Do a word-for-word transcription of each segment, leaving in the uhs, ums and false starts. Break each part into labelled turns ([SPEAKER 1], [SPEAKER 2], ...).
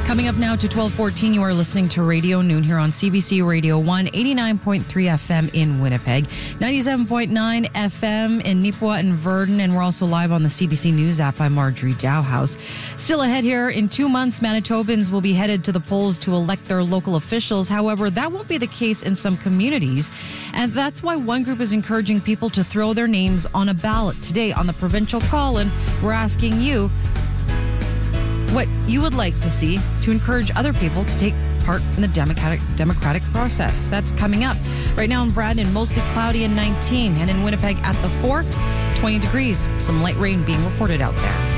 [SPEAKER 1] Coming up now to twelve fourteen, you are listening to Radio Noon here on C B C Radio one, eighty-nine point three F M in Winnipeg, ninety-seven point nine F M in Nipawin and Virden, and we're also live on the C B C News app by Marjorie Dowhouse. Still ahead here, in two months, Manitobans will be headed to the polls to elect their local officials. However, that won't be the case in some communities, and that's why one group is encouraging people to throw their names on a ballot. Today on the Provincial Call-In, we're asking you what you would like to see to encourage other people to take part in the democratic democratic process. That's coming up. Right now in Brandon, mostly cloudy and nineteen, and in Winnipeg at the Forks, twenty degrees. Some light rain being reported out there.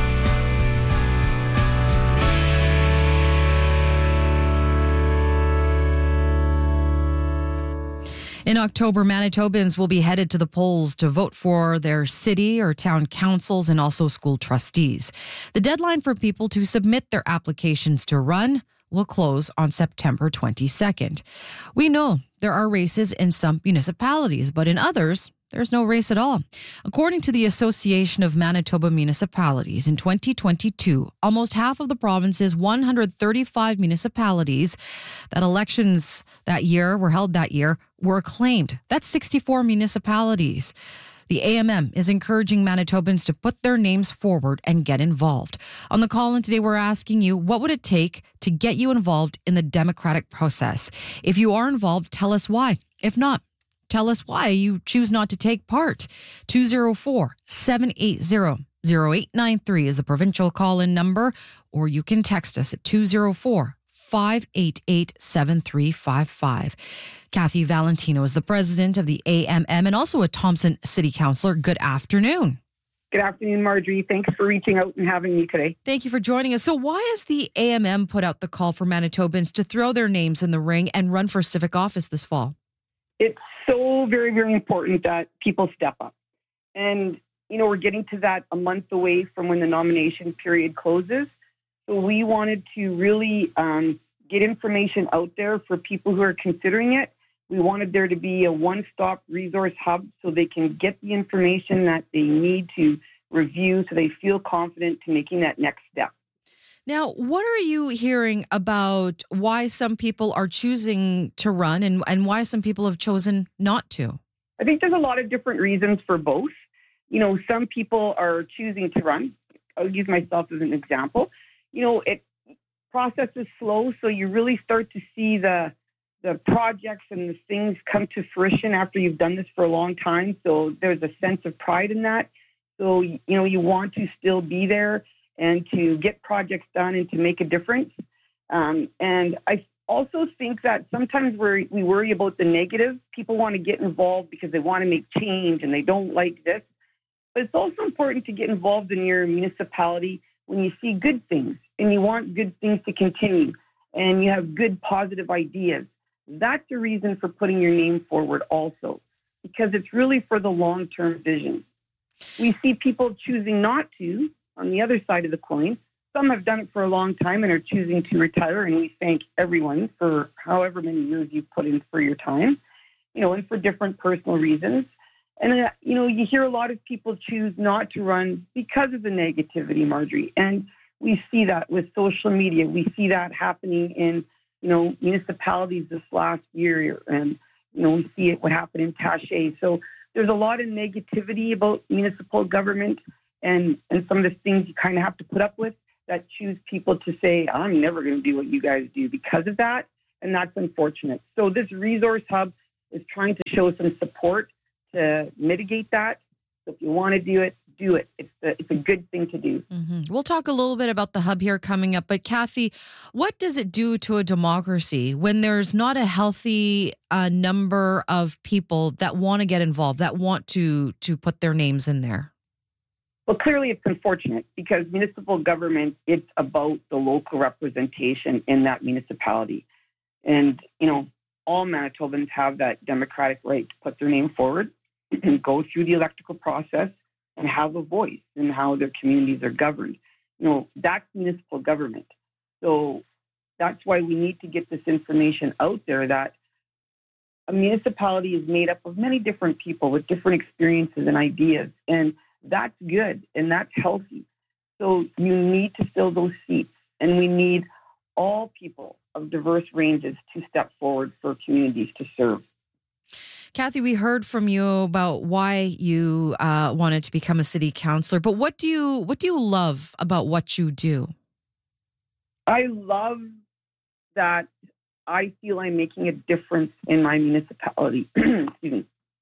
[SPEAKER 1] In October, Manitobans will be headed to the polls to vote for their city or town councils and also school trustees. The deadline for people to submit their applications to run will close on September twenty-second. We know there are races in some municipalities, but in others, there's no race at all. According to the Association of Manitoba Municipalities, in twenty twenty-two, almost half of the province's one hundred thirty-five municipalities that elections that year were held that year were claimed. That's sixty-four municipalities. The A M M is encouraging Manitobans to put their names forward and get involved. On the call-in today, we're asking you, what would it take to get you involved in the democratic process? If you are involved, tell us why. If not, tell us why you choose not to take part. two oh four, seven eight zero, zero eight nine three is the provincial call-in number, or you can text us at two oh four, five eight eight, seven three five five. Kathy Valentino is the president of the A M M and also a Thompson City Councillor. Good afternoon.
[SPEAKER 2] Good afternoon, Marjorie. Thanks for reaching out and having me today.
[SPEAKER 1] Thank you for joining us. So why has the A M M put out the call for Manitobans to throw their names in the ring and run for civic office this fall?
[SPEAKER 2] It's so very, very important that people step up. And, you know, we're getting to that a month away from when the nomination period closes. So we wanted to really um, get information out there for people who are considering it. We wanted there to be a one-stop resource hub so they can get the information that they need to review so they feel confident to making that next step.
[SPEAKER 1] Now, what are you hearing about why some people are choosing to run and, and why some people have chosen not to?
[SPEAKER 2] I think there's a lot of different reasons for both. You know, some people are choosing to run. I'll use myself as an example. You know, it process is slow, so you really start to see the the projects and the things come to fruition after you've done this for a long time. So there's a sense of pride in that. So, you know, you want to still be there and to get projects done and to make a difference. Um, and I also think that sometimes we we worry about the negative. People want to get involved because they want to make change and they don't like this. But it's also important to get involved in your municipality when you see good things and you want good things to continue and you have good positive ideas. That's a reason for putting your name forward also, because it's really for the long-term vision. We see people choosing not to on the other side of the coin. Some have done it for a long time and are choosing to retire, and we thank everyone for however many years you've put in for your time, you know, and for different personal reasons. And, uh, you know, you hear a lot of people choose not to run because of the negativity, Marjorie. And we see that with social media. We see that happening in, you know, municipalities this last year. And, you know, we see it what happened in Taché. So there's a lot of negativity about municipal government and, and some of the things you kind of have to put up with that choose people to say, I'm never going to do what you guys do because of that. And that's unfortunate. So this resource hub is trying to show some support to mitigate that. So if you want to do it, do it. It's a, it's a good thing to do.
[SPEAKER 1] Mm-hmm. We'll talk a little bit about the hub here coming up. But Kathy, what does it do to a democracy when there's not a healthy uh, number of people that want to get involved, that want to to put their names in there?
[SPEAKER 2] Well, clearly it's unfortunate because municipal government, it's about the local representation in that municipality. And, you know, all Manitobans have that democratic right to put their name forward and go through the electoral process and have a voice in how their communities are governed. You know, that's municipal government. So that's why we need to get this information out there that a municipality is made up of many different people with different experiences and ideas. And that's good and that's healthy. So you need to fill those seats. And we need all people of diverse ranges to step forward for communities to serve.
[SPEAKER 1] Kathy, we heard from you about why you uh, wanted to become a city councillor, but what do you what do you love about what you do?
[SPEAKER 2] I love that I feel I'm making a difference in my municipality. Excuse me.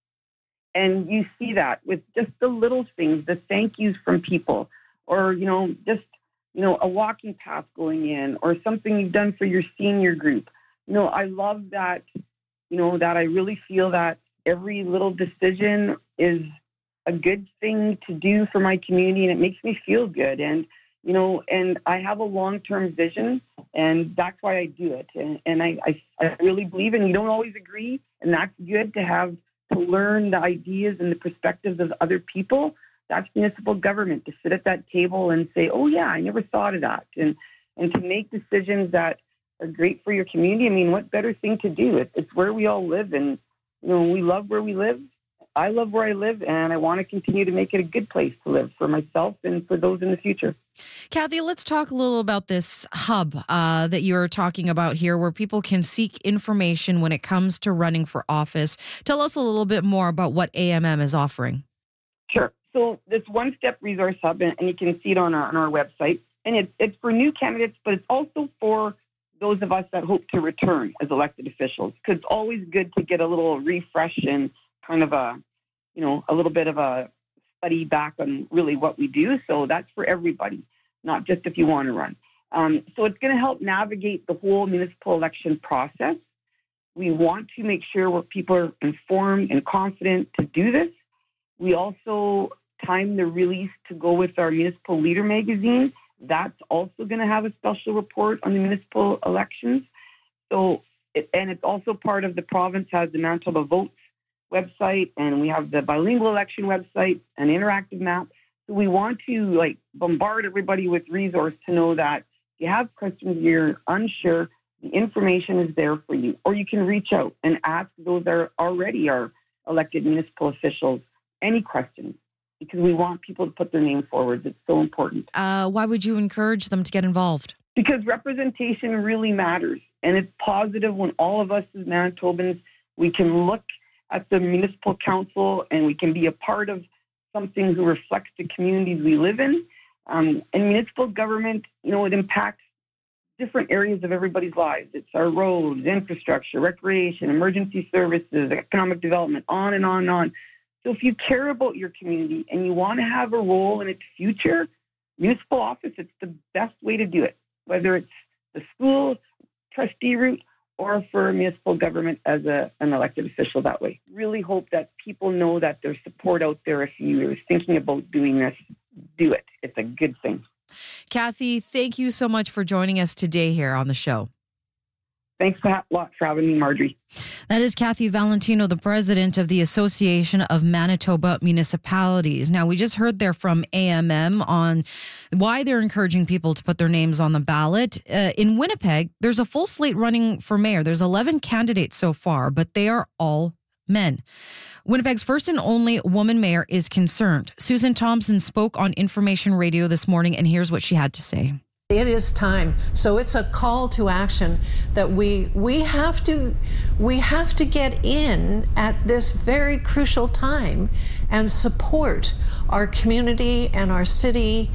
[SPEAKER 2] And you see that with just the little things, the thank yous from people, or, you know, just, you know, a walking path going in, or something you've done for your senior group. You know, I love that, you know, that I really feel that every little decision is a good thing to do for my community, and it makes me feel good. And, you know, and I have a long-term vision, and that's why I do it. And, and I, I, I really believe in, you don't always agree, and that's good to have, to learn the ideas and the perspectives of other people. That's municipal government, to sit at that table and say, oh yeah, I never thought of that. And, and to make decisions that are great for your community. I mean, what better thing to do? It, it's where we all live, and, you know, we love where we live. I love where I live, and I want to continue to make it a good place to live for myself and for those in the future.
[SPEAKER 1] Kathy, let's talk a little about this hub uh, that you're talking about here, where people can seek information when it comes to running for office. Tell us a little bit more about what A M M is offering.
[SPEAKER 2] Sure. So this one-step resource hub, and you can see it on our, on our website, and it's, it's for new candidates, but it's also for those of us that hope to return as elected officials, because it's always good to get a little refresh and kind of a, you know, a little bit of a study back on really what we do. So that's for everybody, not just if you want to run. Um, so it's going to help navigate the whole municipal election process. We want to make sure where people are informed and confident to do this. We also time the release to go with our Municipal Leader magazine. That's also going to have a special report on the municipal elections. So, it, and it's also part of the province has the Manitoba Votes website, and we have the bilingual election website, an interactive map. So we want to like bombard everybody with resource to know that if you have questions, you're unsure, the information is there for you. Or you can reach out and ask those that are already our elected municipal officials any questions, because we want people to put their name forward. It's so important.
[SPEAKER 1] Uh, why would you encourage them to get involved?
[SPEAKER 2] Because representation really matters. And it's positive when all of us as Manitobans, we can look at the municipal council and we can be a part of something who reflects the communities we live in. Um, and municipal government, you know, it impacts different areas of everybody's lives. It's our roads, infrastructure, recreation, emergency services, economic development, on and on and on. So if you care about your community and you want to have a role in its future, municipal office, it's the best way to do it, whether it's the school trustee route or for municipal government as a, an elected official that way. Really hope that people know that there's support out there. If you're thinking about doing this, do it. It's a good thing.
[SPEAKER 1] Kathy, thank you so much for joining us today here on the show.
[SPEAKER 2] Thanks a lot for having me, Marjorie.
[SPEAKER 1] That is Kathy Valentino, the president of the Association of Manitoba Municipalities. Now, we just heard there from A M M on why they're encouraging people to put their names on the ballot. Uh, in Winnipeg, there's a full slate running for mayor. There's eleven candidates so far, but they are all men. Winnipeg's first and only woman mayor is concerned. Susan Thompson spoke on Information Radio this morning, and here's what she had to say.
[SPEAKER 3] It is time. So it's a call to action that we we have to we have to get in at this very crucial time and support our community and our city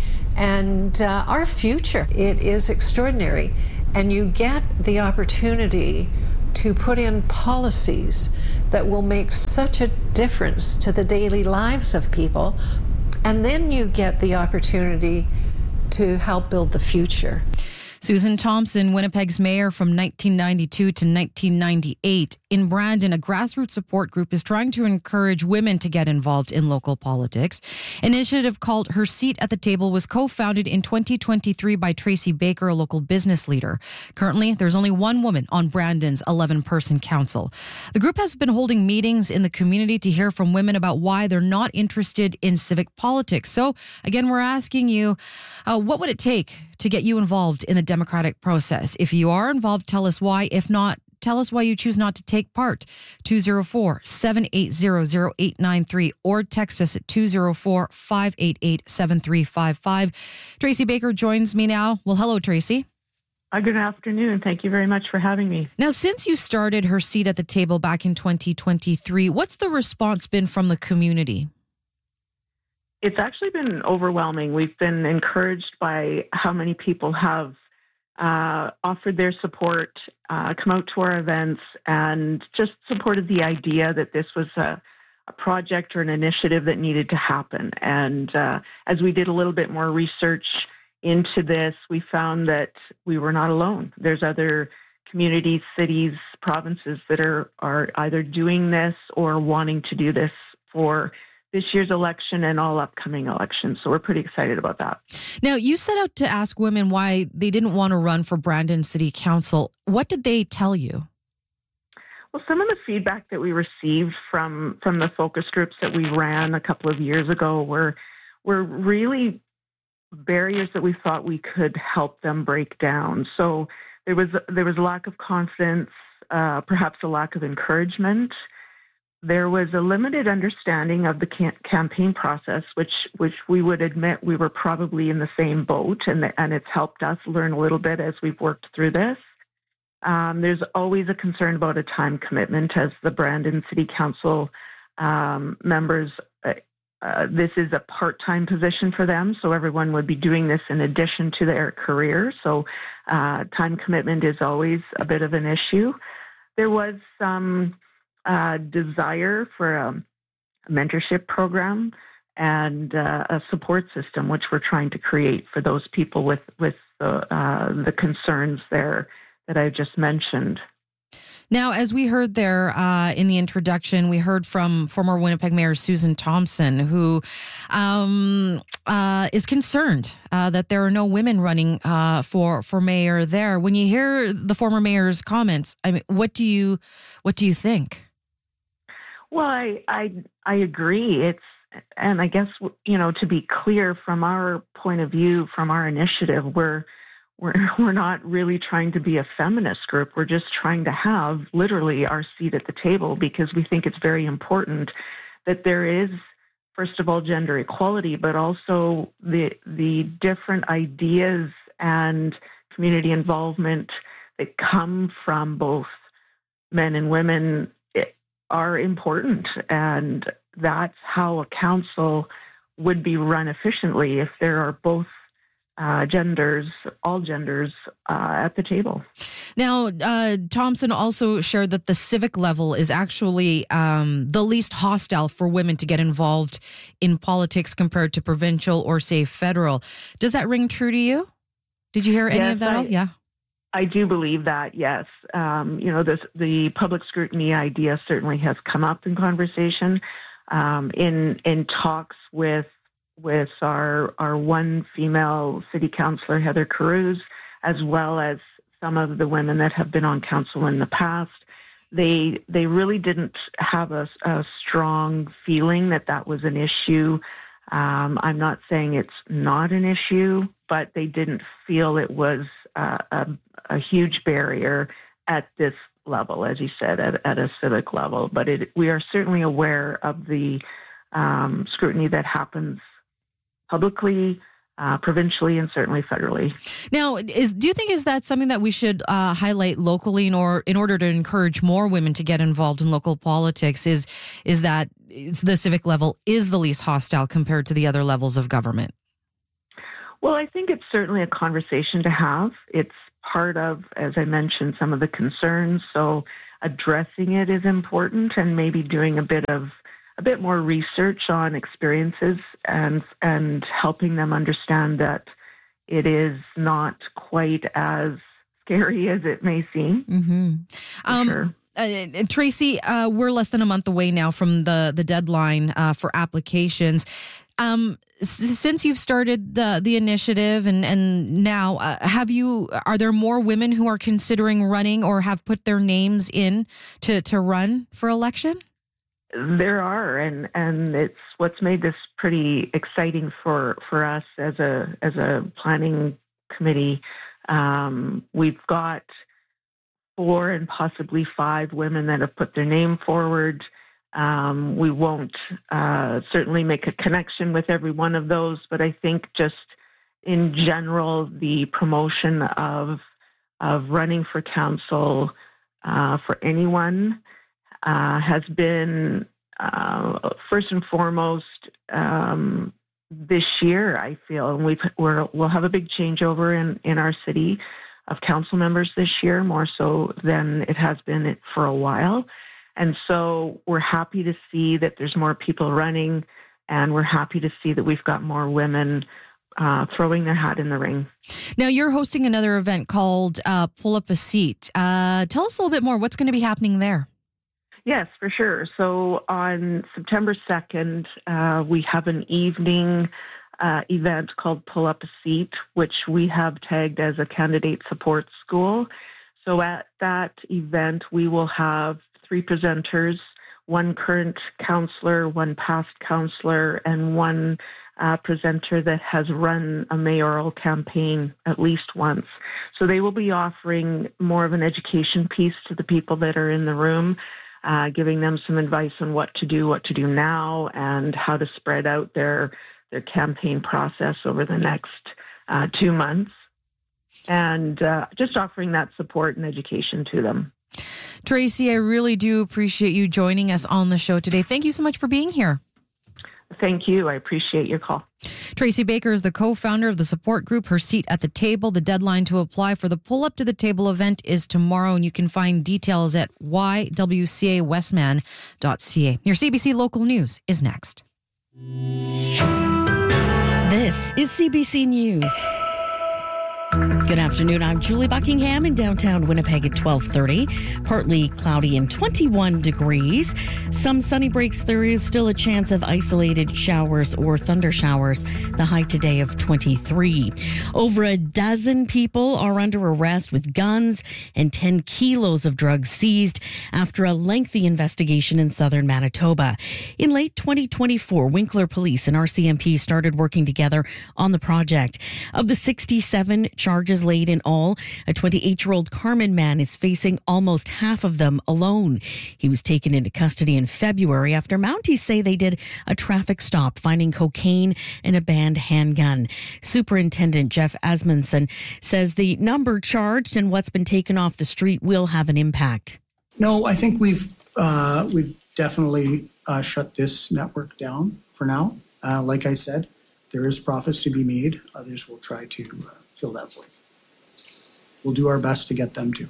[SPEAKER 3] and uh, our future. It is extraordinary, and you get the opportunity to put in policies that will make such a difference to the daily lives of people, and then you get the opportunity to help build the future.
[SPEAKER 1] Susan Thompson, Winnipeg's mayor from nineteen ninety-two to nineteen ninety-eight. In Brandon, a grassroots support group is trying to encourage women to get involved in local politics. An initiative called Her Seat at the Table was co-founded in twenty twenty-three by Tracy Baker, a local business leader. Currently, there's only one woman on Brandon's eleven-person council. The group has been holding meetings in the community to hear from women about why they're not interested in civic politics. So, again, we're asking you, uh, what would it take to get you involved in the democratic process? If you are involved, tell us why. If not, tell us why you choose not to take part. two oh four, seven eight zero, zero eight nine three or text us at two oh four, five eight eight, seven three five five. Tracy Baker joins me now. Well, hello, Tracy.
[SPEAKER 4] Uh, good afternoon. Thank you very much for having me.
[SPEAKER 1] Now, since you started Her Seat at the Table back in twenty twenty-three, what's the response been from the community?
[SPEAKER 4] It's actually been overwhelming. We've been encouraged by how many people have uh, offered their support, uh, come out to our events, and just supported the idea that this was a, a project or an initiative that needed to happen. And uh, as we did a little bit more research into this, we found that we were not alone. There's other communities, cities, provinces that are, are either doing this or wanting to do this for this year's election and all upcoming elections. So we're pretty excited about that.
[SPEAKER 1] Now, you set out to ask women why they didn't want to run for Brandon City Council. What did they tell you?
[SPEAKER 4] Well, some of the feedback that we received from, from the focus groups that we ran a couple of years ago were, were really barriers that we thought we could help them break down. So there was there was a lack of confidence, uh, perhaps a lack of encouragement. There was a limited understanding of the cam- campaign process, which which we would admit we were probably in the same boat, and the, and it's helped us learn a little bit as we've worked through this. Um, there's always a concern about a time commitment, as the Brandon City Council um, members. Uh, Uh, this is a part-time position for them, so everyone would be doing this in addition to their career. So uh, time commitment is always a bit of an issue. There was some uh, desire for a mentorship program and uh, a support system, which we're trying to create for those people with, with the, uh, the concerns there that I just mentioned.
[SPEAKER 1] Now, as we heard there uh, in the introduction, we heard from former Winnipeg Mayor Susan Thompson, who um, uh, is concerned uh, that there are no women running uh, for for mayor there. When you hear the former mayor's comments, I mean, what do you what do you think?
[SPEAKER 4] Well, I I, I agree. It's and I guess you know to be clear from our point of view, from our initiative, we're. We're, we're not really trying to be a feminist group. We're just trying to have literally our seat at the table because we think it's very important that there is, first of all, gender equality, but also the the different ideas and community involvement that come from both men and women are important. And that's how a council would be run efficiently if there are both Uh, genders, all genders uh, at the table.
[SPEAKER 1] Now, uh, Thompson also shared that the civic level is actually um, the least hostile for women to get involved in politics compared to provincial or, say, federal. Does that ring true to you? Did you hear any
[SPEAKER 4] yes,
[SPEAKER 1] of that?
[SPEAKER 4] I,
[SPEAKER 1] all? Yeah.
[SPEAKER 4] I do believe that, yes. Um, you know, this, the public scrutiny idea certainly has come up in conversation, um, in in talks with with our our one female city councillor, Heather Carews, as well as some of the women that have been on council in the past. They they really didn't have a, a strong feeling that that was an issue. Um, I'm not saying it's not an issue, but they didn't feel it was uh, a, a huge barrier at this level, as you said, at, at a civic level. But it, we are certainly aware of the um, scrutiny that happens publicly, uh, provincially, and certainly federally.
[SPEAKER 1] Now, is do you think is that something that we should uh, highlight locally in, or, in order to encourage more women to get involved in local politics? Is is that the civic level is the least hostile compared to the other levels of government?
[SPEAKER 4] Well, I think it's certainly a conversation to have. It's part of, as I mentioned, some of the concerns. So addressing it is important, and maybe doing a bit of a bit more research on experiences and and helping them understand that it is not quite as scary as it may seem.
[SPEAKER 1] Mm-hmm. Um,
[SPEAKER 4] sure.
[SPEAKER 1] uh, Tracy, uh, we're less than a month away now from the the deadline uh, for applications. Um, s- since you've started the the initiative and and now, uh, have you? Are there more women who are considering running or have put their names in to to run for election?
[SPEAKER 4] There are, and, and it's what's made this pretty exciting for, for us as a as a planning committee. Um, we've got four and possibly five women that have put their name forward. Um, we won't uh, certainly make a connection with every one of those, but I think just in general, the promotion of of running for council uh, for anyone uh, has been, uh, first and foremost, um, this year, I feel. And we've, we're, we'll have a big changeover in, in our city of council members this year, more so than it has been for a while. And so we're happy to see that there's more people running, and we're happy to see that we've got more women uh, throwing their hat in the ring.
[SPEAKER 1] Now, you're hosting another event called uh, Pull Up a Seat. Uh, tell us a little bit more. What's going to be happening there?
[SPEAKER 4] Yes, for sure. So on September second, uh, we have an evening uh, event called Pull Up a Seat, which we have tagged as a candidate support school. So at that event, we will have three presenters, one current counselor, one past counselor, and one uh, presenter that has run a mayoral campaign at least once. So they will be offering more of an education piece to the people that are in the room, uh, giving them some advice on what to do, what to do now, and how to spread out their, their campaign process over the next uh, two months. And uh, just offering that support and education to them.
[SPEAKER 1] Tracy, I really do appreciate you joining us on the show today. Thank you so much for being here.
[SPEAKER 4] Thank you. I appreciate your call.
[SPEAKER 1] Tracy Baker is the co-founder of the support group Her Seat at the Table. The deadline to apply for the Pull Up to the Table event is tomorrow, and you can find details at y w c a westman dot c a. Your C B C Local News is next.
[SPEAKER 5] This is C B C News. Good afternoon. I'm Julie Buckingham in downtown Winnipeg at twelve thirty. Partly cloudy and twenty-one degrees. Some sunny breaks. There is still a chance of isolated showers or thunder showers. The high today of twenty-three. Over a dozen people are under arrest with guns and ten kilos of drugs seized after a lengthy investigation in southern Manitoba. In late twenty twenty-four, Winkler Police and R C M P started working together on the project. Of the sixty-seven charges laid in all, a twenty-eight-year-old Carman man is facing almost half of them alone. He was taken into custody in February after Mounties say they did a traffic stop, finding cocaine and a banned handgun. Superintendent Jeff Asmundson says the number charged and what's been taken off the street will have an impact.
[SPEAKER 6] No, I think we've uh, we've definitely uh, shut this network down for now. Uh, like I said, there is profits to be made. Others will try to uh, fill that void. We'll do our best to get them to.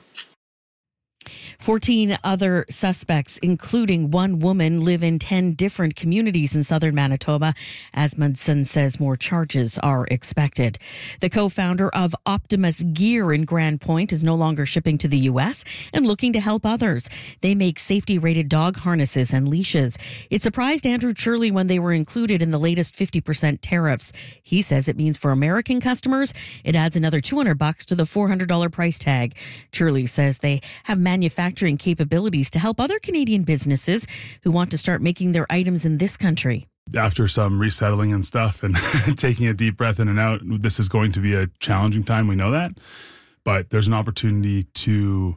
[SPEAKER 5] fourteen other suspects, including one woman, live in ten different communities in southern Manitoba. Asmundson says more charges are expected. The co-founder of Optimus Gear in Grand Point is no longer shipping to the U S and looking to help others. They make safety-rated dog harnesses and leashes. It surprised Andrew Churley when they were included in the latest fifty percent tariffs. He says it means for American customers, it adds another two hundred bucks to the four hundred dollars price tag. Churley says they have manufactured capabilities to help other Canadian businesses who want to start making their items in this country.
[SPEAKER 7] After some resettling and stuff and taking a deep breath in and out, this is going to be a challenging time. We know that, but there's an opportunity to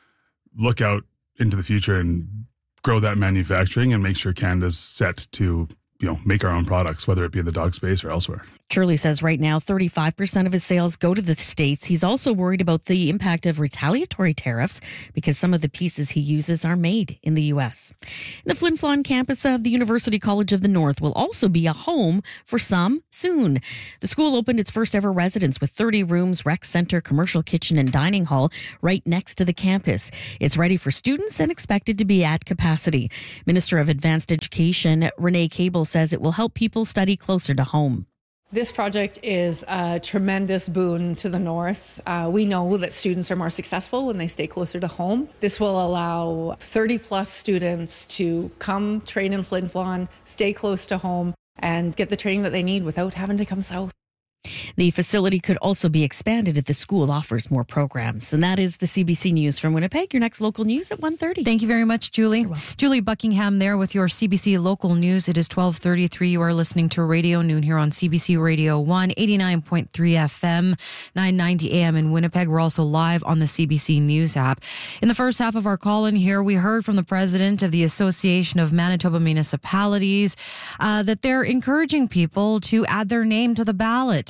[SPEAKER 7] look out into the future and grow that manufacturing and make sure Canada's set to, you know, make our own products, whether it be in the dog space or elsewhere.
[SPEAKER 5] Shirley says right now thirty-five percent of his sales go to the States. He's also worried about the impact of retaliatory tariffs because some of the pieces he uses are made in the U S. The Flin Flon campus of the University College of the North will also be a home for some soon. The school opened its first ever residence with thirty rooms, rec center, commercial kitchen, and dining hall right next to the campus. It's ready for students and expected to be at capacity. Minister of Advanced Education Renee Cable says it will help people study closer to home.
[SPEAKER 8] This project is a tremendous boon to the North. Uh, we know that students are more successful when they stay closer to home. This will allow thirty plus students to come train in Flin Flon, stay close to home, and get the training that they need without having to come south.
[SPEAKER 5] The facility could also be expanded if the school offers more programs. And that is the C B C News from Winnipeg. Your next local news at one thirty.
[SPEAKER 1] Thank you very much, Julie. Julie Buckingham there with your C B C Local News. It is twelve thirty-three. You are listening to Radio Noon here on C B C Radio one, eighty-nine point three F M, nine ninety A M in Winnipeg. We're also live on the C B C News app. In the first half of our call-in here, we heard from the president of the Association of Manitoba Municipalities uh, that they're encouraging people to add their name to the ballot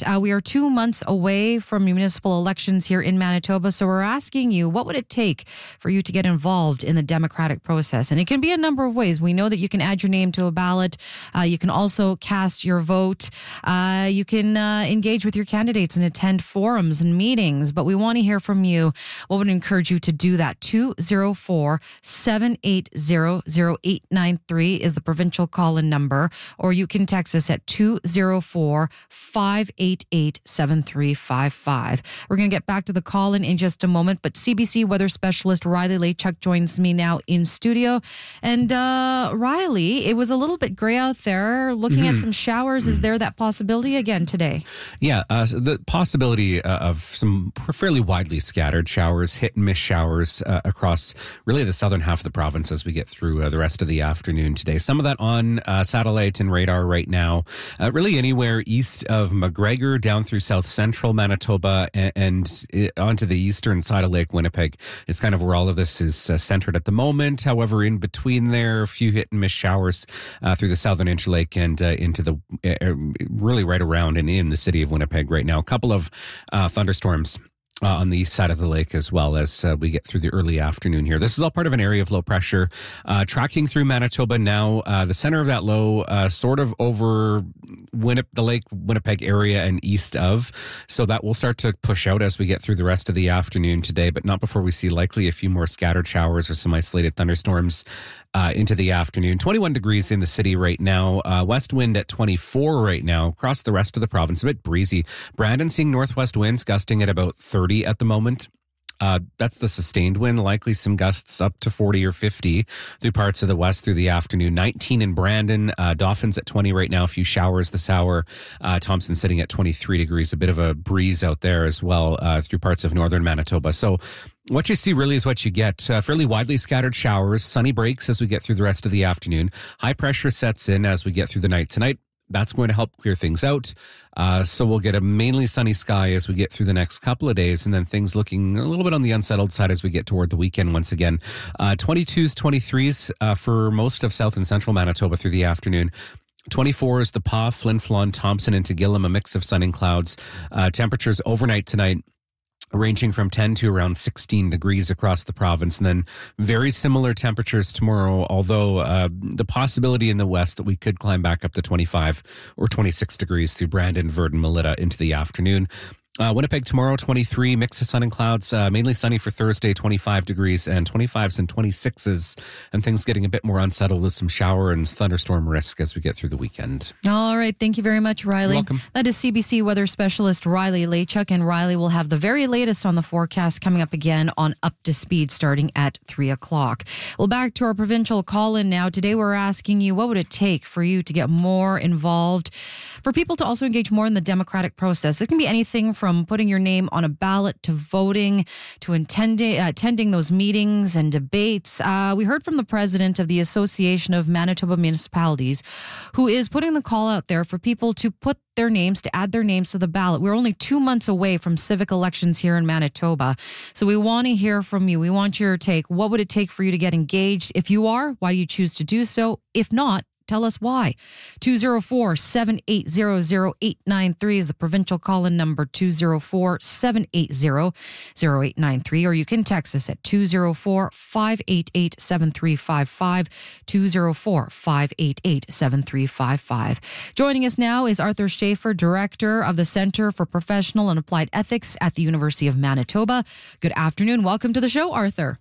[SPEAKER 1] Uh, we are two months away from municipal elections here in Manitoba, so we're asking you, what would it take for you to get involved in the democratic process? And it can be a number of ways. We know that you can add your name to a ballot. Uh, you can also cast your vote. Uh, you can uh, engage with your candidates and attend forums and meetings, but we want to hear from you. What would encourage you to do that? two oh four, seven eight zero, zero eight nine three is the provincial call-in number, or you can text us at two oh four, five eight eight, seven three five five. We're going to get back to the call-in in just a moment, but C B C weather specialist Riley Lachuk joins me now in studio. And uh, Riley, it was a little bit gray out there. Looking mm-hmm. at some showers, is there that possibility again today?
[SPEAKER 9] Yeah, uh, so the possibility uh, of some fairly widely scattered showers, hit and miss showers uh, across really the southern half of the province as we get through uh, the rest of the afternoon today. Some of that on uh, satellite and radar right now. Uh, really anywhere east of McGregor down through south central Manitoba and, and it, onto the eastern side of Lake Winnipeg is kind of where all of this is uh, centered at the moment. However, in between there, a few hit and miss showers uh, through the southern Interlake and uh, into the uh, really right around and in the city of Winnipeg right now. A couple of uh, thunderstorms Uh, on the east side of the lake as well as uh, we get through the early afternoon here. This is all part of an area of low pressure uh, tracking through Manitoba now. Uh, the center of that low uh, sort of over Winnip- the Lake Winnipeg area and east of. So that will start to push out as we get through the rest of the afternoon today, but not before we see likely a few more scattered showers or some isolated thunderstorms uh, into the afternoon. twenty-one degrees in the city right now. Uh, west wind at twenty-four right now. Across the rest of the province, a bit breezy. Brandon seeing northwest winds gusting at about thirty at the moment. Uh, that's the sustained wind, likely some gusts up to forty or fifty through parts of the west through the afternoon. nineteen in Brandon, uh, Dauphin's at twenty right now, a few showers this hour. Uh, Thompson sitting at twenty-three degrees, a bit of a breeze out there as well uh, through parts of northern Manitoba. So what you see really is what you get. Uh, fairly widely scattered showers, sunny breaks as we get through the rest of the afternoon. High pressure sets in as we get through the night tonight. That's going to help clear things out. Uh, so we'll get a mainly sunny sky as we get through the next couple of days, and then things looking a little bit on the unsettled side as we get toward the weekend once again. Uh, twenty-twos, twenty-threes uh, for most of south and central Manitoba through the afternoon. twenty-fours, the Pas, Flin Flon, Thompson, into Gillam, a mix of sun and clouds. Uh, temperatures overnight tonight ranging from ten to around sixteen degrees across the province. And then very similar temperatures tomorrow, although uh, the possibility in the west that we could climb back up to twenty-five or twenty-six degrees through Brandon, Virden, Melita into the afternoon. Uh, Winnipeg tomorrow, twenty-three, mix of sun and clouds, uh, mainly sunny for Thursday, twenty-five degrees, and twenty-fives and twenty-sixes, and things getting a bit more unsettled with some shower and thunderstorm risk as we get through the weekend.
[SPEAKER 1] All right. Thank you very much, Riley.
[SPEAKER 9] You're welcome.
[SPEAKER 1] That is C B C weather specialist Riley Lachuk, and Riley will have the very latest on the forecast coming up again on Up to Speed starting at three o'clock. Well, back to our provincial call-in now. Today we're asking you, what would it take for you to get more involved, for people to also engage more in the democratic process? It can be anything from From putting your name on a ballot to voting to attending, uh, attending those meetings and debates. Uh, we heard from the president of the Association of Manitoba Municipalities, who is putting the call out there for people to put their names, to add their names to the ballot. We're only two months away from civic elections here in Manitoba. So we want to hear from you. We want your take. What would it take for you to get engaged? If you are, why do you choose to do so? If not, tell us why. two oh four, seven eight zero, zero eight nine three is the provincial call-in number, two oh four, seven eight zero, zero eight nine three, or you can text us at two oh four, five eight eight, seven three five five, two oh four, five eight eight, seven three five five. Joining us now is Arthur Schaefer, Director of the Centre for Professional and Applied Ethics at the University of Manitoba. Good afternoon. Welcome to the show, Arthur.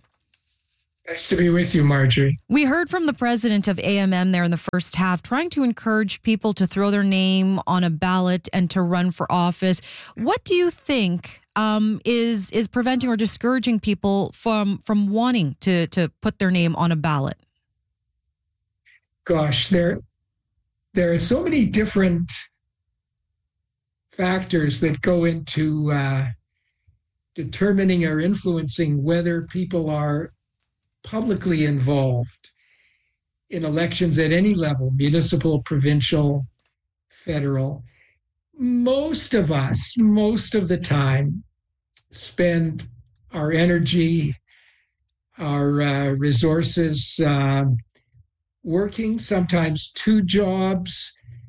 [SPEAKER 10] Nice to be with you, Marjorie.
[SPEAKER 1] We heard from the president of A M M there in the first half, trying to encourage people to throw their name on a ballot and to run for office. What do you think um, is is preventing or discouraging people from from wanting to to put their name on a ballot?
[SPEAKER 10] Gosh, there there are so many different factors that go into uh, determining or influencing whether people are publicly involved in elections at any level, municipal, provincial, federal. Most of us, most of the time, spend our energy, our uh, resources uh, working, sometimes two jobs,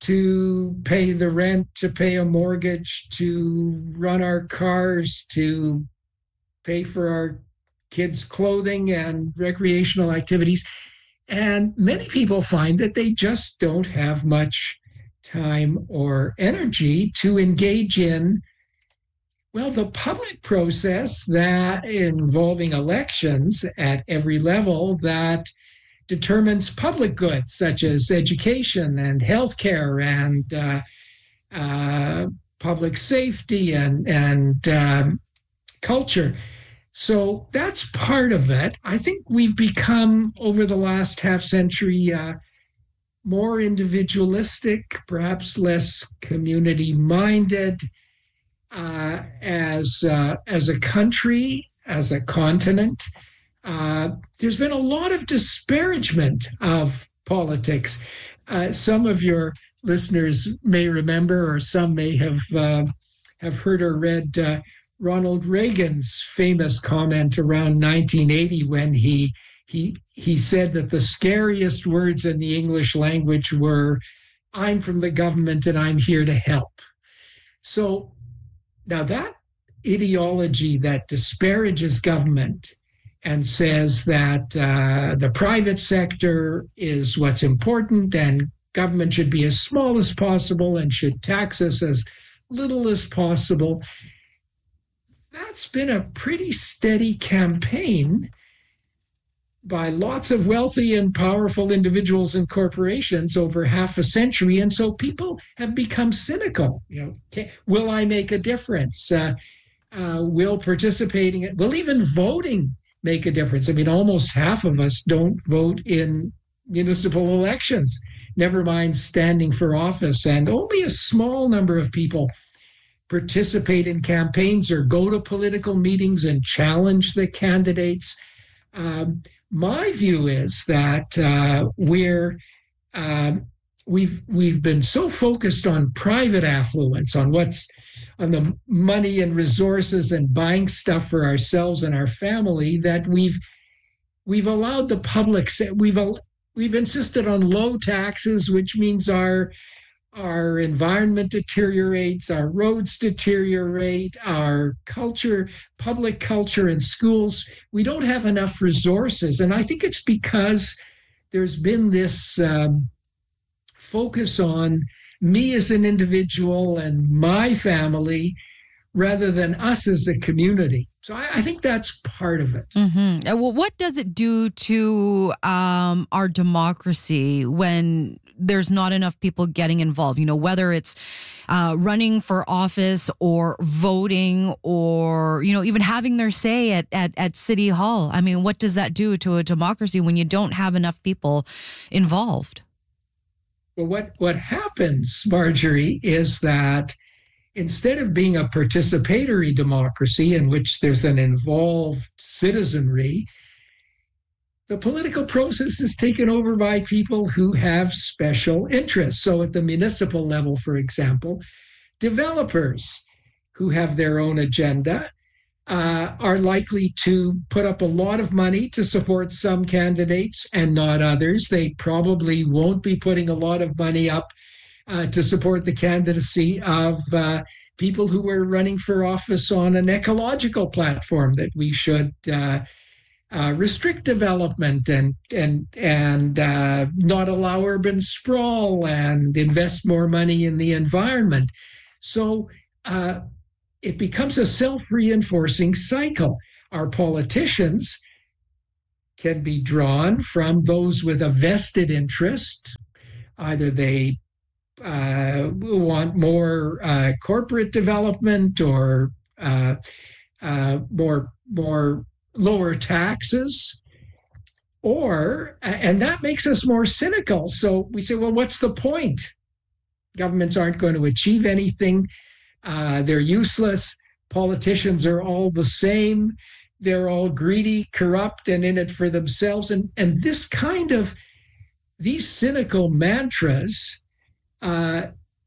[SPEAKER 10] to pay the rent, to pay a mortgage, to run our cars, to pay for our kids' clothing and recreational activities. And many people find that they just don't have much time or energy to engage in, well, the public process that involving elections at every level that determines public goods such as education and healthcare and uh, uh, public safety and, and um, culture. So that's part of it. I think we've become, over the last half century, uh, more individualistic, perhaps less community-minded uh, as, uh, as a country, as a continent. Uh, there's been a lot of disparagement of politics. Uh, some of your listeners may remember, or some may have uh, have heard or read uh, Ronald Reagan's famous comment around nineteen eighty when he he he said that the scariest words in the English language were, "I'm from the government and I'm here to help." So now that ideology that disparages government and says that uh, the private sector is what's important and government should be as small as possible and should tax us as little as possible, that's been a pretty steady campaign by lots of wealthy and powerful individuals and corporations over half a century. And so people have become cynical. You know, can, will I make a difference? Uh, uh, will participating, will even voting make a difference? I mean, almost half of us don't vote in municipal elections, never mind standing for office. And only a small number of people participate in campaigns or go to political meetings and challenge the candidates. Um, my view is that uh, we're um, we've we've been so focused on private affluence, on what's on the money and resources and buying stuff for ourselves and our family, that we've we've allowed the public, we've we've insisted on low taxes, which means our Our environment deteriorates, our roads deteriorate, our culture, public culture in schools, we don't have enough resources. And I think it's because there's been this um, focus on me as an individual and my family rather than us as a community. So I, I think that's part of it.
[SPEAKER 1] Mm-hmm. Well, what does it do to um, our democracy when there's not enough people getting involved? You know, whether it's uh, running for office or voting or, you know, even having their say at, at, at City Hall. I mean, what does that do to a democracy when you don't have enough people involved?
[SPEAKER 10] Well, what, what happens, Marjorie, is that instead of being a participatory democracy in which there's an involved citizenry, the political process is taken over by people who have special interests. So at the municipal level, for example, developers who have their own agenda uh, are likely to put up a lot of money to support some candidates and not others. They probably won't be putting a lot of money up Uh, to support the candidacy of uh, people who are running for office on an ecological platform that we should uh, uh, restrict development and and and uh, not allow urban sprawl and invest more money in the environment. So uh, it becomes a self-reinforcing cycle. Our politicians can be drawn from those with a vested interest. Either they Uh, want more uh, corporate development or uh, uh, more more lower taxes, or and that makes us more cynical. So we say, well, what's the point? Governments aren't going to achieve anything. Uh, they're useless. Politicians are all the same. They're all greedy, corrupt, and in it for themselves. And and this kind of these cynical mantras Uh,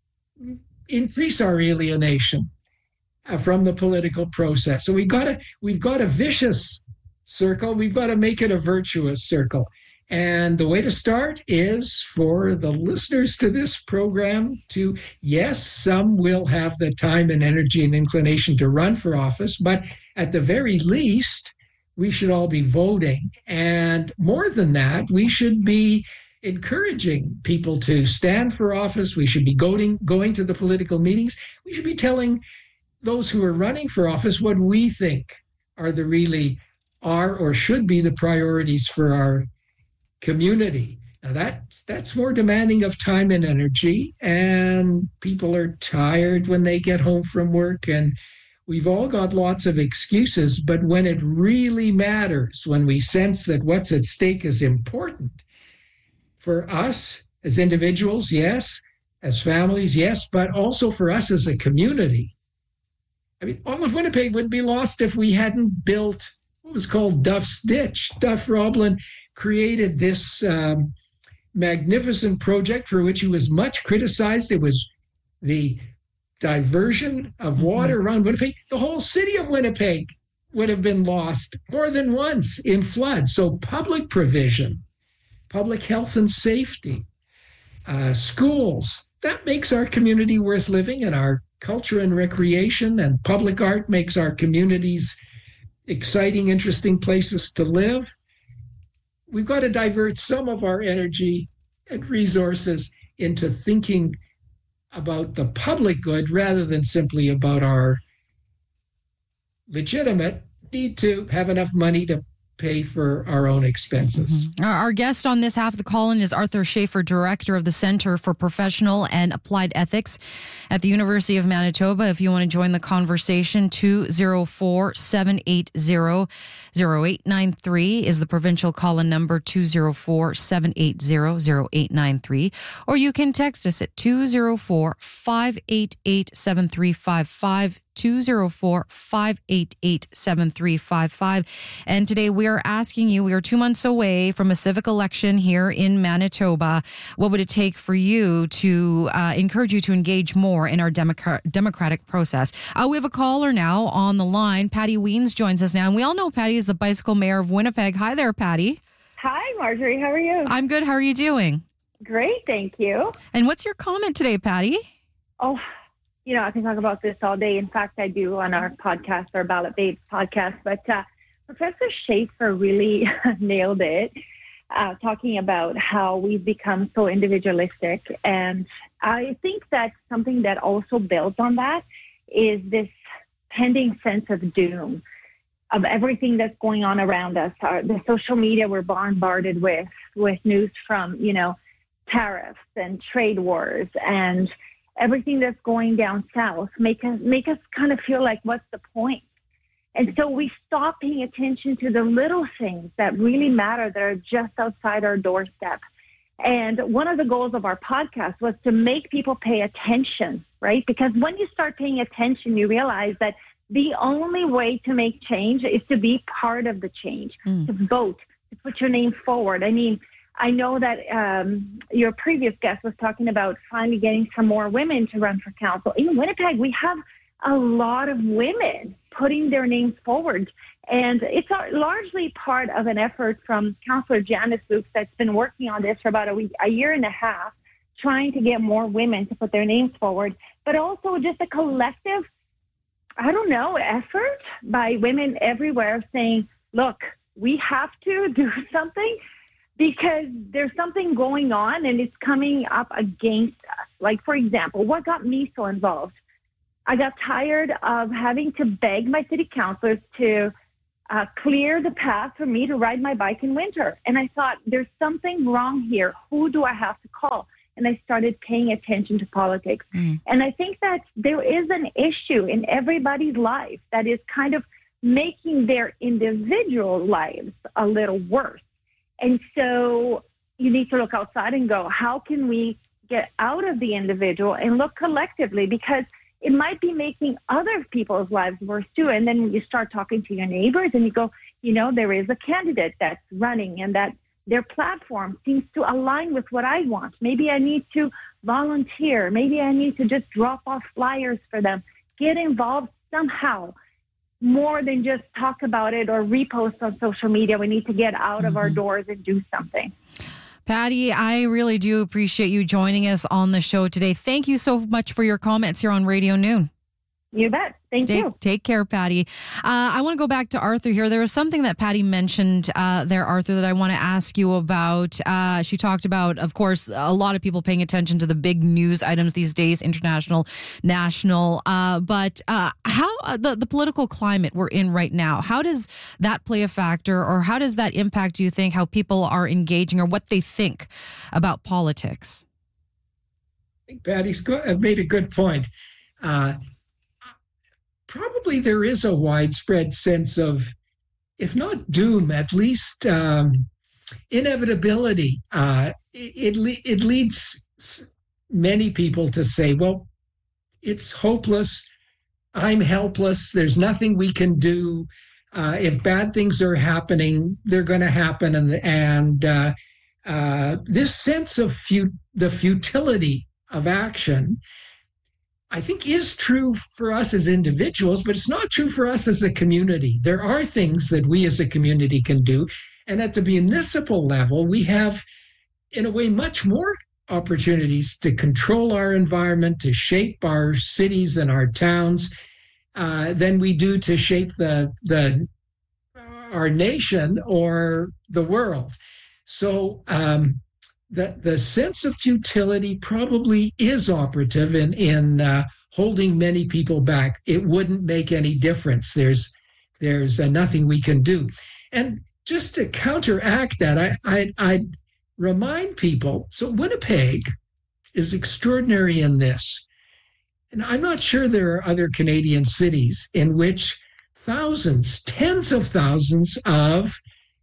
[SPEAKER 10] increase our alienation uh, from the political process. So we got to we've got a vicious circle. We've got to make it a virtuous circle. And the way to start is for the listeners to this program to, yes, some will have the time and energy and inclination to run for office, but at the very least, we should all be voting. And more than that, we should be encouraging people to stand for office. We should be going, going to the political meetings. We should be telling those who are running for office what we think are the really are or should be the priorities for our community. Now that, that's more demanding of time and energy, and people are tired when they get home from work, and we've all got lots of excuses, but when it really matters, when we sense that what's at stake is important for us as individuals, yes, as families, yes, but also for us as a community. I mean, all of Winnipeg would be lost if we hadn't built what was called Duff's Ditch. Duff Roblin created this um, magnificent project for which he was much criticized. It was the diversion of water mm-hmm. around Winnipeg. The whole city of Winnipeg would have been lost more than once in flood. So public provision, public health and safety, uh, schools, that makes our community worth living, and our culture and recreation and public art makes our communities exciting, interesting places to live. We've got to divert some of our energy and resources into thinking about the public good rather than simply about our legitimate need to have enough money to pay for our own expenses.
[SPEAKER 1] Mm-hmm. Our guest on this half of the call-in is Arthur Schaefer, Director of the Center for Professional and Applied Ethics at the University of Manitoba. If you want to join the conversation, two oh four, seven eight zero, zero eight nine three is the provincial call-in number, two oh four, seven eight zero, zero eight nine three. Or you can text us at two oh four, five eight eight, seven three five five, two oh four, five eight eight, seven three five five. And today we are asking you, we are two months away from a civic election here in Manitoba. What would it take for you to uh, encourage you to engage more in our democ- democratic process? Uh, we have a caller now on the line. Patty Weens joins us now. And we all know Patty is the bicycle mayor of Winnipeg. Hi there, Patty.
[SPEAKER 11] Hi, Marjorie. How are you?
[SPEAKER 1] I'm good. How are you doing?
[SPEAKER 11] Great, thank you.
[SPEAKER 1] And what's your comment today, Patty?
[SPEAKER 11] Oh, you know, I can talk about this all day. In fact, I do on our podcast, our Ballot Babes podcast. But uh, Professor Schaefer really nailed it, uh, talking about how we've become so individualistic. And I think that something that also builds on that is this pending sense of doom of everything that's going on around us. Our, the social media we're bombarded with, with news from, you know, tariffs and trade wars and everything that's going down south make us make us kind of feel like, what's the point? And so we stop paying attention to the little things that really matter that are just outside our doorstep. And one of the goals of our podcast was to make people pay attention, right? Because when you start paying attention, you realize that the only way to make change is to be part of the change, mm. to vote, to put your name forward. I mean, I know that um, your previous guest was talking about finally getting some more women to run for council. In Winnipeg, we have a lot of women putting their names forward. And it's largely part of an effort from Councillor Janice Fuchs that's been working on this for about a week, a year and a half, trying to get more women to put their names forward, but also just a collective, I don't know, effort by women everywhere saying, look, we have to do something, because there's something going on and it's coming up against us. Like, for example, what got me so involved? I got tired of having to beg my city councilors to uh, clear the path for me to ride my bike in winter. And I thought, there's something wrong here. Who do I have to call? And I started paying attention to politics. Mm. And I think that there is an issue in everybody's life that is kind of making their individual lives a little worse. And so you need to look outside and go, how can we get out of the individual and look collectively? Because it might be making other people's lives worse too. And then you start talking to your neighbors and you go, you know, there is a candidate that's running and that their platform seems to align with what I want. Maybe I need to volunteer. Maybe I need to just drop off flyers for them. Get involved somehow. more than just talk about it or repost on social media. We need to get out mm-hmm. of our doors and do something.
[SPEAKER 1] Patty, I really do appreciate you joining us on the show today. Thank you so much for your comments here on Radio Noon.
[SPEAKER 11] You bet. Thank
[SPEAKER 1] take,
[SPEAKER 11] you.
[SPEAKER 1] Take care, Patty. Uh, I want to go back to Arthur here. There was something that Patty mentioned uh, there, Arthur, that I want to ask you about. Uh, she talked about, of course, a lot of people paying attention to the big news items these days, international, national. Uh, but uh, how uh, the, the political climate we're in right now, how does that play a factor, or how does that impact, do you think, how people are engaging or what they think about politics?
[SPEAKER 10] I think Patty's go- made a good point. Uh, Probably there is a widespread sense of, if not doom, at least um, inevitability. Uh, it, it, it leads many people to say, well, it's hopeless. I'm helpless. There's nothing we can do. Uh, if bad things are happening, they're going to happen. And, and uh, uh, this sense of fut- the futility of action, I think, is true for us as individuals, but it's not true for us as a community. There are things that we as a community can do. And at the municipal level, we have, in a way, much more opportunities to control our environment, to shape our cities and our towns uh, than we do to shape the, the our nation or the world. So um, the the sense of futility probably is operative in in uh, holding many people back. It wouldn't make any difference. There's there's uh, nothing we can do. And just to counteract that, I I I'd remind people. So Winnipeg is extraordinary in this, and I'm not sure there are other Canadian cities in which thousands, tens of thousands of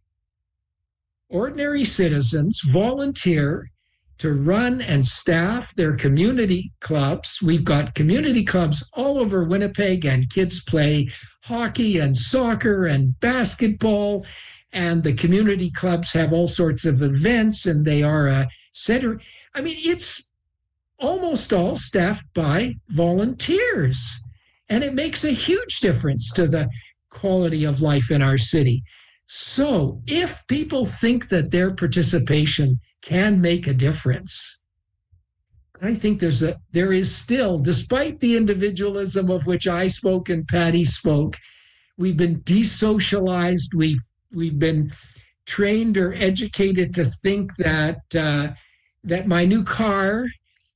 [SPEAKER 10] ordinary citizens volunteer to run and staff their community clubs. We've got community clubs all over Winnipeg, and kids play hockey and soccer and basketball, and the community clubs have all sorts of events, and they are a center. I mean, it's almost all staffed by volunteers, and it makes a huge difference to the quality of life in our city. So if people think that their participation can make a difference, I think there's a there is still, despite the individualism of which I spoke and Patty spoke, we've been desocialized. We've we've been trained or educated to think that uh, that my new car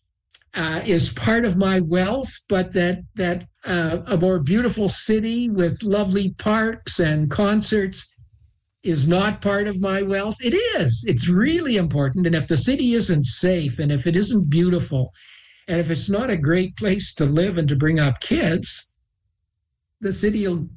[SPEAKER 10] uh, is part of my wealth, but that that uh, a more beautiful city with lovely parks and concerts is not part of my wealth. It is. It's really important. And if the city isn't safe, and if it isn't beautiful, and if it's not a great place to live and to bring up kids, the city will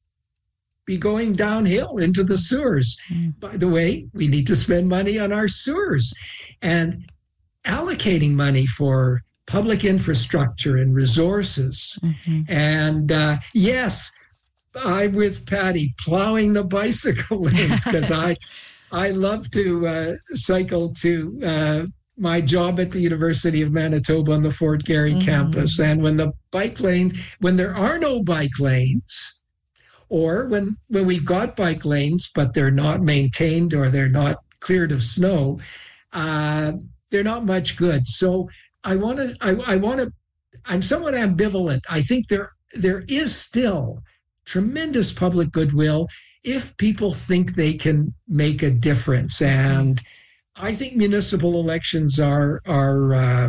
[SPEAKER 10] be going downhill into the sewers. Mm. By the way, we need to spend money on our sewers, and allocating money for public infrastructure and resources. Mm-hmm. And uh, yes, I'm with Patty, plowing the bicycle lanes, because I I love to uh, cycle to uh, my job at the University of Manitoba on the Fort Garry mm-hmm. campus. And when the bike lane, when there are no bike lanes, or when, when we've got bike lanes, but they're not maintained or they're not cleared of snow, uh, they're not much good. So I want to, I, I want to, I'm somewhat ambivalent. I think there there is still tremendous public goodwill if people think they can make a difference. And I think municipal elections are are uh,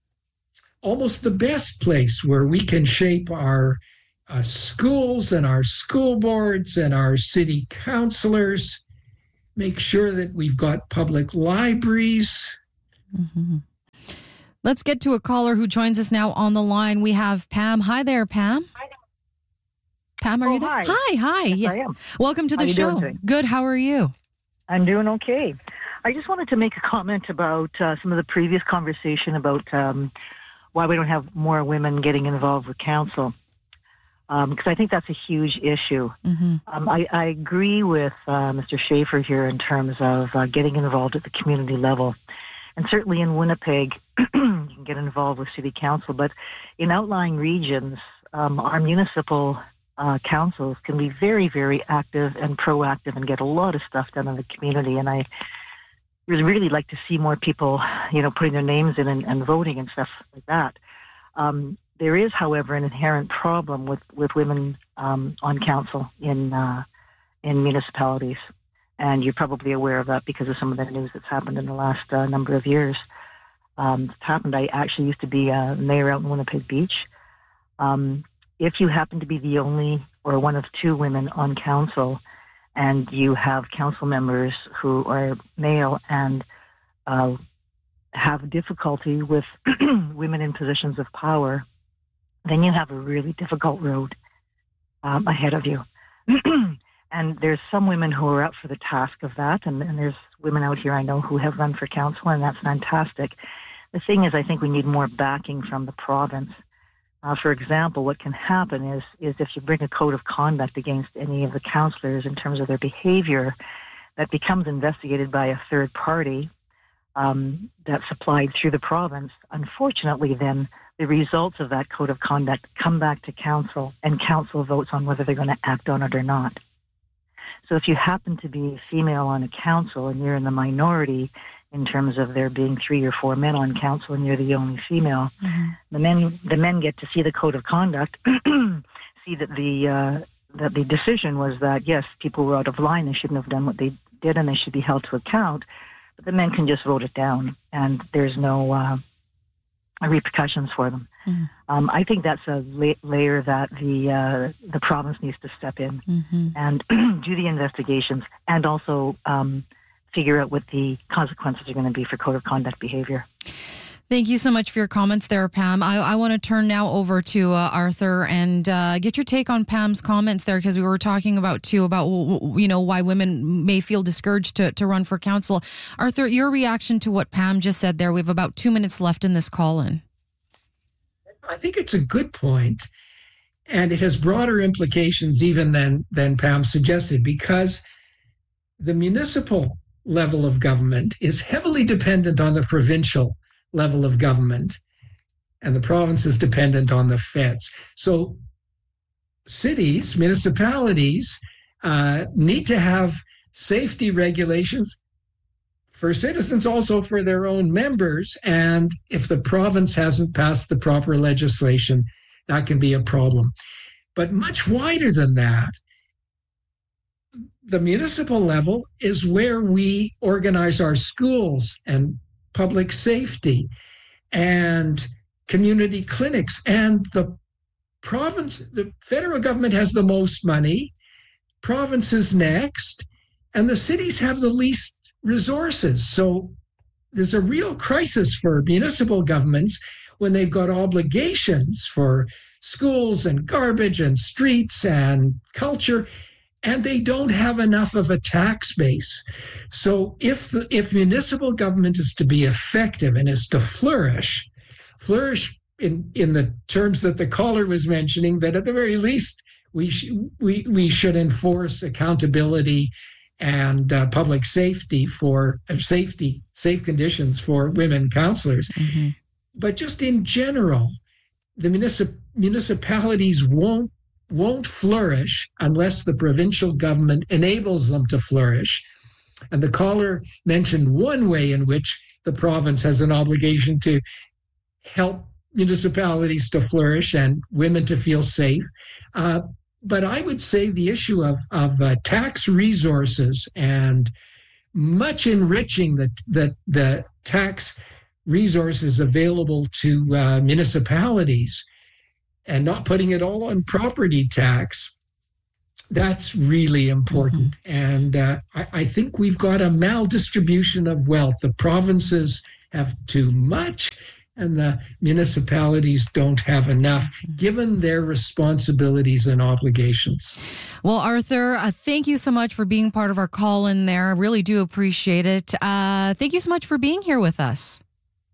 [SPEAKER 10] almost the best place where we can shape our uh, schools and our school boards and our city councilors, make sure that we've got public libraries.
[SPEAKER 1] Mm-hmm. Let's get to a caller who joins us now on the line. We have Pam. Hi there, Pam. Hi. Pam, are
[SPEAKER 12] oh,
[SPEAKER 1] you there?
[SPEAKER 12] Hi.
[SPEAKER 1] Hi, hi.
[SPEAKER 12] Yes,
[SPEAKER 1] yeah.
[SPEAKER 12] I am.
[SPEAKER 1] Welcome to the
[SPEAKER 12] How
[SPEAKER 1] show. Good. How are you?
[SPEAKER 12] I'm doing okay. I just wanted to make a comment about uh, some of the previous conversation about um, why we don't have more women getting involved with council, because um, I think that's a huge issue. Mm-hmm. Um, I, I agree with uh, Mister Schaefer here in terms of uh, getting involved at the community level. And certainly in Winnipeg, you can get involved with city council, but in outlying regions, um, our municipal uh, councils can be very, very active and proactive and get a lot of stuff done in the community. And I would really like to see more people, you know, putting their names in and, and voting and stuff like that. Um, there is, however, an inherent problem with, with women um, on council in uh, in municipalities. And you're probably aware of that because of some of the news that's happened in the last uh, number of years. Um, it's happened. I actually used to be a mayor out in Winnipeg Beach. Um, if you happen to be the only or one of two women on council, and you have council members who are male and uh, have difficulty with women in positions of power, then you have a really difficult road um, ahead of you. And there's some women who are up for the task of that, and, and there's women out here I know who have run for council, and that's fantastic. The thing is, I think we need more backing from the province. Uh, for example, what can happen is, is if you bring a code of conduct against any of the councillors in terms of their behavior, that becomes investigated by a third party um, that's supplied through the province. Unfortunately, then, the results of that code of conduct come back to council, and council votes on whether they're going to act on it or not. So if you happen to be female on a council and you're in the minority in terms of there being three or four men on council and you're the only female, mm-hmm. the men the men get to see the code of conduct, see that the uh, that the decision was that, yes, people were out of line, they shouldn't have done what they did and they should be held to account, but the men can just vote it down and there's no uh, repercussions for them. Mm-hmm. Um, I think that's a la- layer that the uh, the province needs to step in mm-hmm. and do the investigations and also um, figure out what the consequences are going to be for code of conduct behavior.
[SPEAKER 1] Thank you so much for your comments there, Pam. I, I want to turn now over to uh, Arthur and uh, get your take on Pam's comments there, because we were talking about, too, about, you know, why women may feel discouraged to, to run for council. Arthur, your reaction to what Pam just said there. We have about two minutes left in this call-in.
[SPEAKER 10] I think it's a good point, and it has broader implications even than, than Pam suggested, because the municipal level of government is heavily dependent on the provincial level of government, and the province is dependent on the feds. So cities, municipalities uh, need to have safety regulations for citizens, also for their own members. And if the province hasn't passed the proper legislation, that can be a problem. But much wider than that, the municipal level is where we organize our schools and public safety and community clinics. And the province, the federal government has the most money, provinces next, and the cities have the least resources. So there's a real crisis for municipal governments when they've got obligations for schools and garbage and streets and culture, and they don't have enough of a tax base. So if the, if municipal government is to be effective and is to flourish, flourish in, in the terms that the caller was mentioning, that at the very least we sh- we we should enforce accountability and uh, public safety for uh, safety, safe conditions for women councillors. Mm-hmm. But just in general, the municip- municipalities won't won't flourish unless the provincial government enables them to flourish. And the caller mentioned one way in which the province has an obligation to help municipalities to flourish and women to feel safe. Uh, But I would say the issue of, of uh, tax resources and much enriching the, the, the tax resources available to uh, municipalities and not putting it all on property tax, that's really important. Mm-hmm. And uh, I, I think we've got a maldistribution of wealth. The provinces have too much, and the municipalities don't have enough, given their responsibilities and obligations.
[SPEAKER 1] Well, Arthur, uh, thank you so much for being part of our call-in there. I really do appreciate it. Uh, thank you so much for being here with us.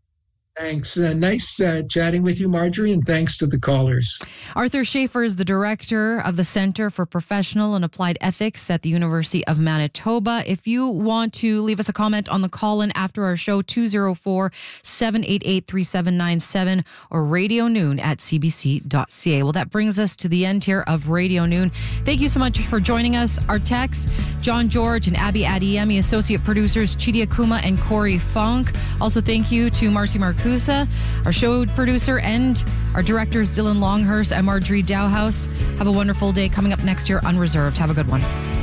[SPEAKER 10] Thanks. Uh, nice uh, chatting with you, Marjorie, and thanks to the callers.
[SPEAKER 1] Arthur Schaefer is the director of the Center for Professional and Applied Ethics at the University of Manitoba. If you want to leave us a comment on the call-in after our show, two oh four, seven eight eight, three seven nine seven or radio noon at c b c dot c a. Well, that brings us to the end here of Radio Noon. Thank you so much for joining us. Our techs, John George and Abby Adiemi, associate producers, Chidi Akuma and Corey Funk. Also, thank you to Marcy Marcusa, our show producer, and our directors, Dylan Longhurst and Marjorie Dowhouse. Have a wonderful day coming up next year, Unreserved. Have a good one.